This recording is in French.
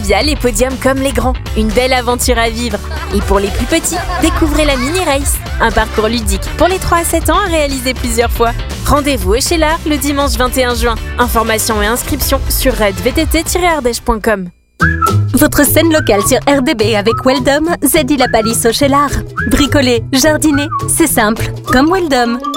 convivial et podium comme les grands. Une belle aventure à vivre. Et pour les plus petits, découvrez la Mini Race. Un parcours ludique pour les 3 à 7 ans à réaliser plusieurs fois. Rendez-vous au Cheylard le dimanche 21 juin. Informations et inscriptions sur redvtt-ardèche.com. Votre scène locale sur RDB avec Weldom, Zeddy la palisse au Cheylard. Bricoler, jardiner, c'est simple, comme Weldom.